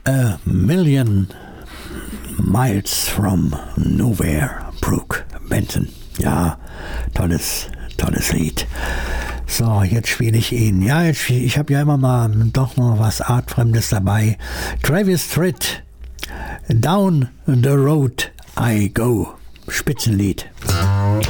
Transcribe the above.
A Million Miles from Nowhere, Brooke Benton. Ja, tolles Lied. So, jetzt spiele ich ihn. Ja, ich habe ja immer mal doch noch was Artfremdes dabei. Travis Tritt, Down the Road I Go. Spitzenlied.